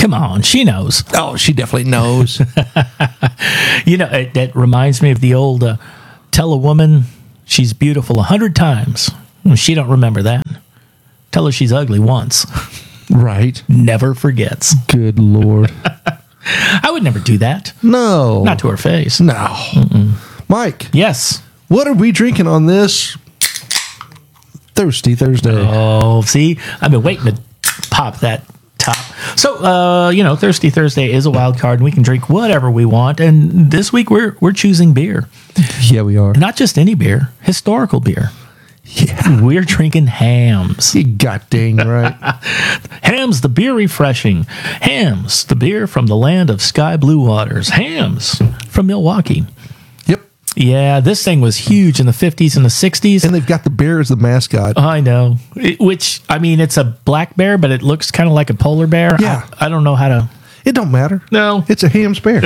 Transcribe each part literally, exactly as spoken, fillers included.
Come on, she knows. Oh, she definitely knows. You know, it, that reminds me of the old uh, tell a woman she's beautiful a hundred times. She don't remember that. Tell her she's ugly once. Right. Never forgets. Good Lord. I would never do that. No. Not to her face. No. Mm-mm. Mike. Yes. What are we drinking on this Thirsty Thursday? Oh, see? I've been waiting to pop that top. So, uh, you know, Thirsty Thursday is a wild card, and we can drink whatever we want. And this week, we're we're choosing beer. Yeah, we are. Not just any beer, historical beer. Yeah. We're drinking Hamm's. You got dang right. Hamm's, the beer refreshing. Hamm's, the beer from the land of sky blue waters. Hamm's from Milwaukee. Yep. Yeah, this thing was huge in the fifties and the sixties. And they've got the bear as the mascot. I know. It, which, I mean, it's a black bear, but it looks kind of like a polar bear. Yeah. I, I don't know how to... It don't matter. No. It's a Hamm's bear.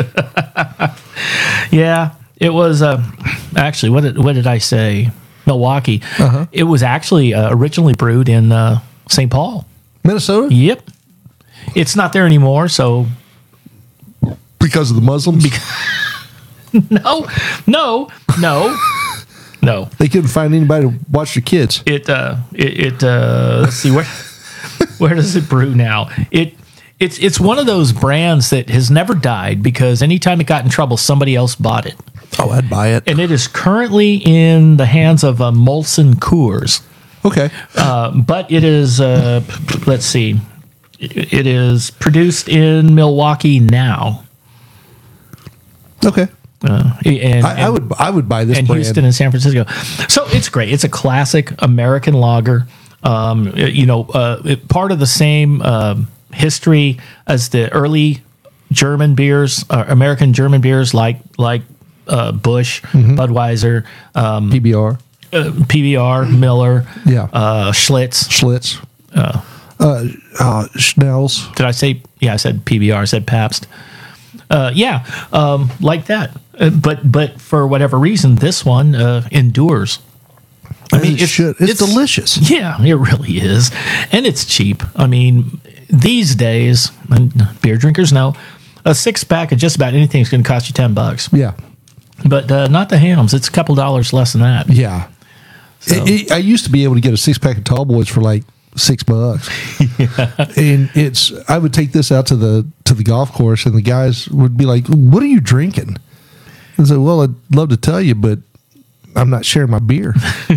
Yeah, it was... Uh, actually, what did, what did I say? Milwaukee. Uh-huh. It was actually uh, originally brewed in uh, Saint Paul. Minnesota? Yep. It's not there anymore, so... Because of the Muslims? no, no, no, no. They couldn't find anybody to watch the kids. It, uh, it, it uh, let's see, where where does it brew now? It It's it's one of those brands that has never died because anytime it got in trouble, somebody else bought it. Oh, I'd buy it. And it is currently in the hands of uh, Molson Coors. Okay. Uh, but it is, uh, let's see, it, it is produced in Milwaukee now. Okay. Uh, and, I, I and- would I would buy this and brand. Houston and San Francisco. So it's great. It's a classic American lager. Um, you know, uh, it, part of the same um, history as the early German beers, uh, American German beers like like uh, Busch, Mm-hmm. Budweiser, um, P B R. uh, P B R, Miller, Yeah. uh, Schlitz. Schlitz. Uh, uh, Schnell's. Did I say? Yeah, I said P B R. I said Pabst. Uh, yeah, um, like that. Uh, but but for whatever reason, this one uh, endures. I mean, it should. It's, delicious. Yeah, it really is. And it's cheap. I mean, these days, and beer drinkers know, a six pack of just about anything is going to cost you ten bucks. Yeah. But uh, not the Hams. It's a couple dollars less than that. Yeah. So- It- it- I used to be able to get a six pack of Tall Boys for like six bucks. Yeah. And it's I would take this out to the to the golf course and the guys would be like, "What are you drinking?" And say, "Well, I'd love to tell you, but I'm not sharing my beer."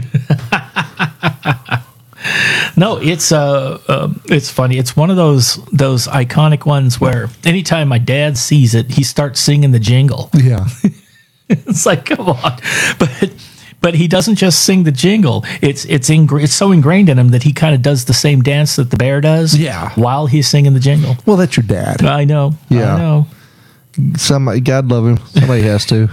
No, it's uh, uh, it's funny. It's one of those those iconic ones where anytime my dad sees it, he starts singing the jingle. Yeah. It's like, come on, but but he doesn't just sing the jingle. It's it's ingra- it's so ingrained in him that he kind of does the same dance that the bear does. Yeah. While he's singing the jingle. Well, that's your dad. I know. Yeah. I know. Somebody, God love him. Somebody has to.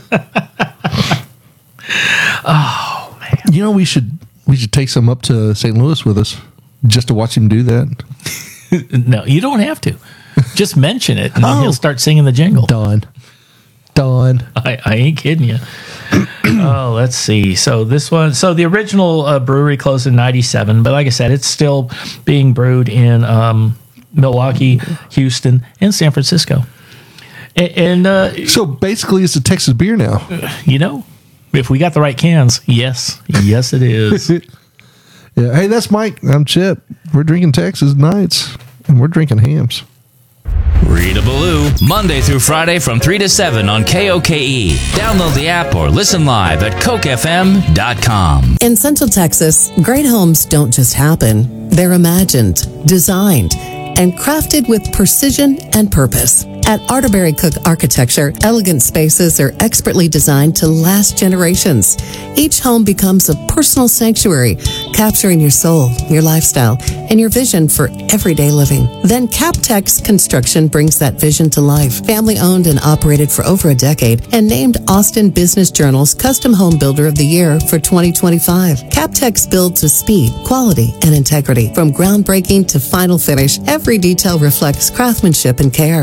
Oh man. You know, we should we should take some up to Saint Louis with us just to watch him do that. No, you don't have to. Just mention it, and Oh. he'll start singing the jingle. Done. Done. I, I ain't kidding you. Oh, let's see. So this one, so the original uh, brewery closed in ninety-seven, but like I said, it's still being brewed in um, Milwaukee, Houston, and San Francisco. And, and uh, So basically, it's a Texas beer now. you know, if we got the right cans, yes, yes, it is. Yeah. Hey, that's Mike. I'm Chip. We're drinking Texas Nights, and we're drinking Hams. Rita Ballou, Monday through Friday from three to seven on K O K E. Download the app or listen live at coke f m dot com. In Central Texas, great homes don't just happen. They're imagined, designed, and crafted with precision and purpose. At Arterberry Cook Architecture, elegant spaces are expertly designed to last generations. Each home becomes a personal sanctuary, capturing your soul, your lifestyle, and your vision for everyday living. Then Captex Construction brings that vision to life. Family owned and operated for over a decade and named Austin Business Journal's Custom Home Builder of the Year for twenty twenty-five. Captex builds with speed, quality, and integrity. From groundbreaking to final finish, every detail reflects craftsmanship and care. When Cap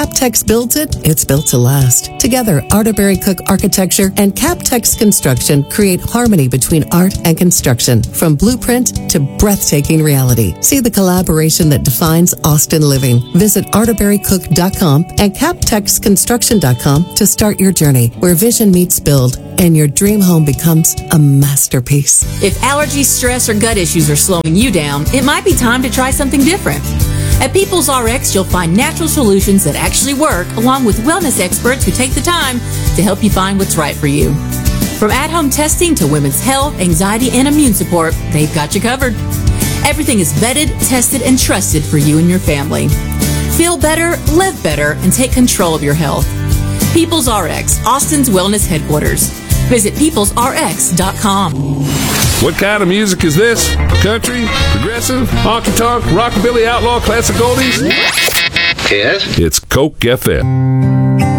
Captex builds it, it's built to last. Together, Arterberry Cook Architecture and Captex Construction create harmony between art and construction, from blueprint to breathtaking reality. See the collaboration that defines Austin living. Visit arterberry cook dot com and captex construction dot com to start your journey, where vision meets build and your dream home becomes a masterpiece. If allergies, stress, or gut issues are slowing you down, it might be time to try something different. At People's R X, you'll find natural solutions that actually work, along with wellness experts who take the time to help you find what's right for you. From at-home testing to women's health, anxiety, and immune support, they've got you covered. Everything is vetted, tested, and trusted for you and your family. Feel better, live better, and take control of your health. People's R X, Austin's wellness headquarters. Visit peoples r x dot com. What kind of music is this? Country, progressive, honky tonk, rockabilly, outlaw, classic oldies? Yes. It's Coke F M.